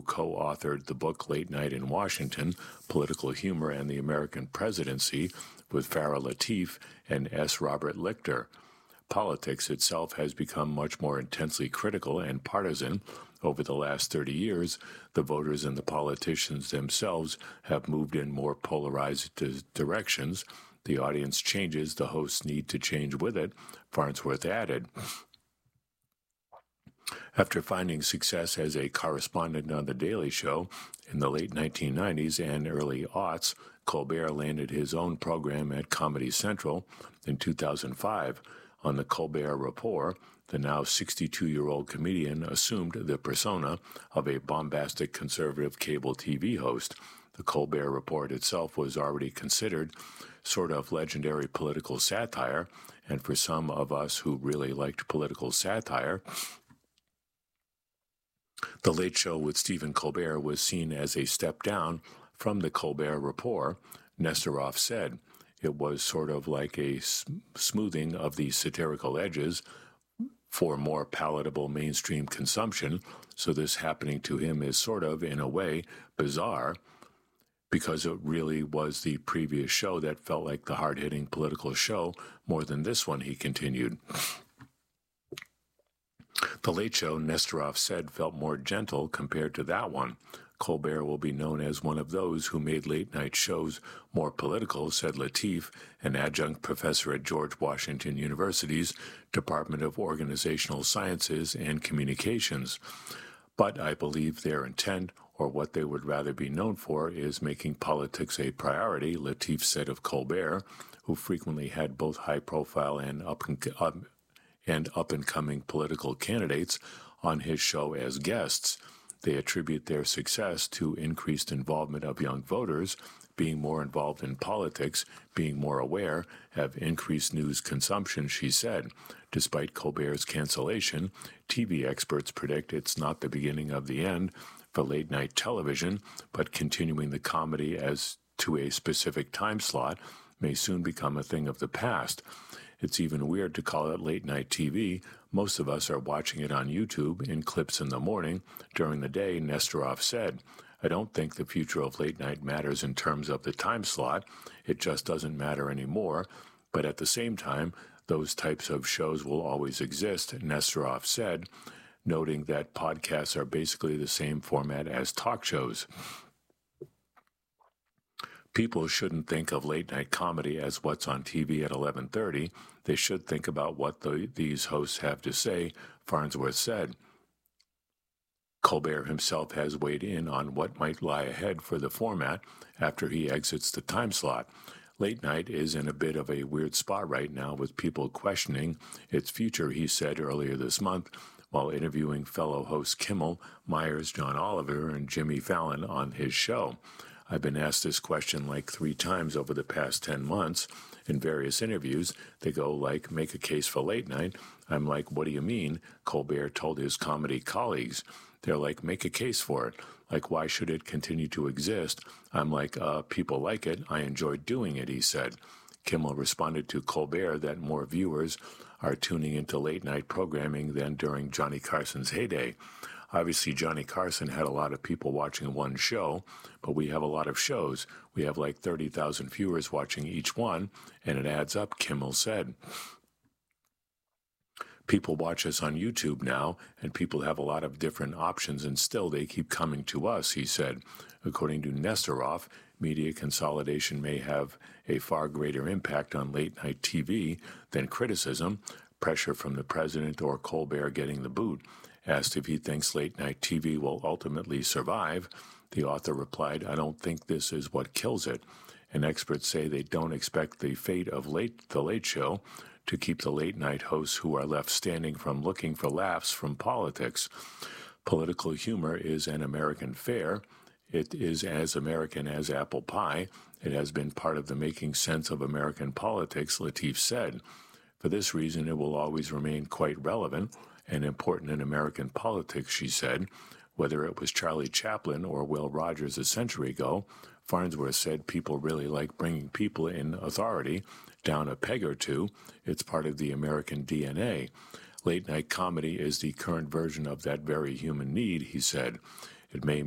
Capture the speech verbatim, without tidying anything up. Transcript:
co-authored the book Late Night in Washington, Political Humor and the American Presidency, with Farah Latif and S. Robert Lichter. Politics itself has become much more intensely critical and partisan. Over the last thirty years, the voters and the politicians themselves have moved in more polarized directions. The audience changes, the hosts need to change with it, Farnsworth added. After finding success as a correspondent on The Daily Show in the late nineteen nineties and early aughts, Colbert landed his own program at Comedy Central in two thousand five. On the Colbert Report, the now sixty-two-year-old comedian assumed the persona of a bombastic conservative cable T V host. The Colbert Report itself was already considered sort of legendary political satire, and for some of us who really liked political satire, The Late Show with Stephen Colbert was seen as a step down from the Colbert Report. Nesteroff said it was sort of like a smoothing of the satirical edges for more palatable mainstream consumption, so this happening to him is sort of, in a way, bizarre, because it really was the previous show that felt like the hard-hitting political show more than this one, he continued. The Late Show, Nesteroff said, felt more gentle compared to that one. Colbert will be known as one of those who made late-night shows more political, said Latif, an adjunct professor at George Washington University's Department of Organizational Sciences and Communications. But I believe their intent, or what they would rather be known for, is making politics a priority, Latif said of Colbert, who frequently had both high-profile and up and, up, and up-and-coming political candidates on his show as guests. They attribute their success to increased involvement of young voters, being more involved in politics, being more aware, have increased news consumption, she said. Despite Colbert's cancellation, T V experts predict it's not the beginning of the end for late-night television, but continuing the comedy as to a specific time slot may soon become a thing of the past. It's even weird to call it late-night T V. Most of us are watching it on YouTube in clips in the morning. During the day, Nesteroff said, I don't think the future of late-night matters in terms of the time slot. It just doesn't matter anymore. But at the same time, those types of shows will always exist, Nesteroff said, noting that podcasts are basically the same format as talk shows. People shouldn't think of late-night comedy as what's on T V at eleven thirty. They should think about what the, these hosts have to say, Farnsworth said. Colbert himself has weighed in on what might lie ahead for the format after he exits the time slot. Late night is in a bit of a weird spot right now with people questioning its future, he said earlier this month, while interviewing fellow hosts Kimmel, Myers, John Oliver, and Jimmy Fallon on his show. I've been asked this question like three times over the past ten months in various interviews. They go like, make a case for late night. I'm like, what do you mean? Colbert told his comedy colleagues. They're like, make a case for it. Like, why should it continue to exist? I'm like, uh, people like it. I enjoy doing it, he said. Kimmel responded to Colbert that more viewers are tuning into late-night programming than during Johnny Carson's heyday. Obviously, Johnny Carson had a lot of people watching one show, but we have a lot of shows. We have like thirty thousand viewers watching each one, and it adds up, Kimmel said. People watch us on YouTube now, and people have a lot of different options, and still they keep coming to us, he said. According to Nesteroff, media consolidation may have a far greater impact on late-night T V than criticism, pressure from the president, or Colbert getting the boot. Asked if he thinks late-night T V will ultimately survive, the author replied, I don't think this is what kills it. And experts say they don't expect the fate of late, The Late Show to keep the late-night hosts who are left standing from looking for laughs from politics. Political humor is an American fare. It is as American as apple pie. It has been part of the making sense of American politics, Latif said. For this reason, it will always remain quite relevant and important in American politics, she said. Whether it was Charlie Chaplin or Will Rogers a century ago, Farnsworth said people really like bringing people in authority down a peg or two. It's part of the American D N A. Late-night comedy is the current version of that very human need, he said. It may